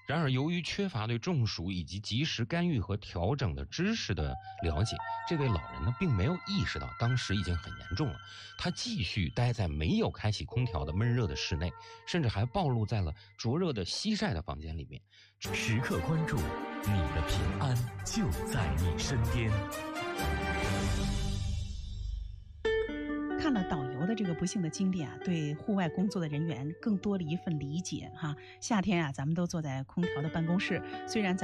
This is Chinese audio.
然而，由于缺乏对中暑以及及时干预和调整的知识的了解，这位老人呢并没有意识到当时已经很严重了。他继续待在没有开启空调的闷热的室内，甚至还暴露在了灼热的西晒的房间里面。 时刻关注，你的平安就在你身边。 看了导游的这个不幸的经历啊，对户外工作的人员更多了一份理解哈。夏天啊，咱们都坐在空调的办公室，虽然咱